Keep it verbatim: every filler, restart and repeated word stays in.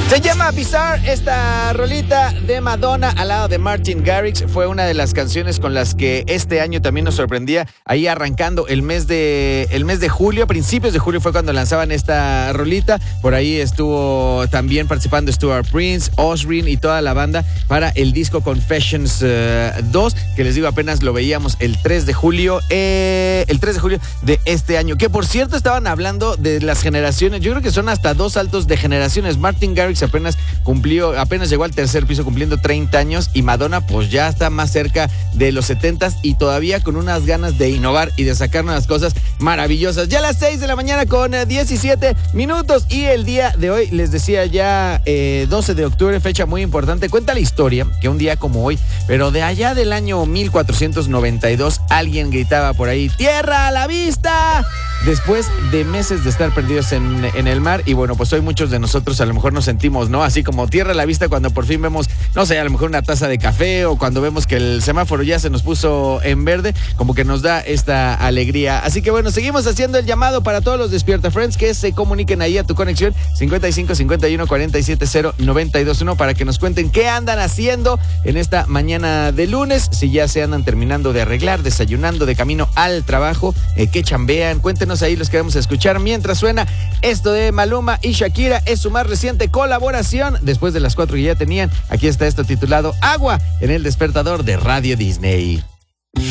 Se llama Bizarre, esta rolita de Madonna al lado de Martin Garrix. Fue una de las canciones con las que este año también nos sorprendía. Ahí arrancando el mes de el mes de julio, a principios de julio fue cuando lanzaban esta rolita. Por ahí estuvo también participando Stuart Prince, Ozrin y toda la banda para el disco Confessions uh, dos, que les digo, apenas lo veíamos el tres de julio, eh, el tres de julio de este año. Que por cierto estaban hablando de las generaciones. Yo creo que son hasta dos saltos de generaciones. Martin Garrix apenas cumplió, apenas llegó al tercer piso cumpliendo treinta años, y Madonna pues ya está más cerca de los setenta y todavía con unas ganas de innovar y de sacar unas cosas maravillosas. Ya a las seis de la mañana con diecisiete minutos, y el día de hoy, les decía ya, eh, doce de octubre, fecha muy importante. Cuenta la historia que un día como hoy, pero de allá del año mil cuatrocientos noventa y dos, alguien gritaba por ahí: ¡tierra a la vista! Después de meses de estar perdidos en, en el mar. Y bueno, pues hoy muchos de nosotros a lo mejor nos sentimos, ¿no? Así como tierra a la vista cuando por fin vemos, no sé, a lo mejor una taza de café, o cuando vemos que el semáforo ya se nos puso en verde, como que nos da esta alegría. Así que bueno, seguimos haciendo el llamado para todos los Despierta Friends que se comuniquen ahí a tu conexión cincuenta y cinco cincuenta y uno cuarenta y siete cero noventa y dos uno para que nos cuenten qué andan haciendo en esta mañana de lunes. Si ya se andan terminando de arreglar, desayunando, de camino al trabajo, eh, que chambean, cuéntenos ahí, los queremos escuchar mientras suena esto de Maluma y Shakira. Es su más reciente colaboración después de las cuatro que ya tenían. Aquí está esto titulado Agua en el despertador de Radio Disney.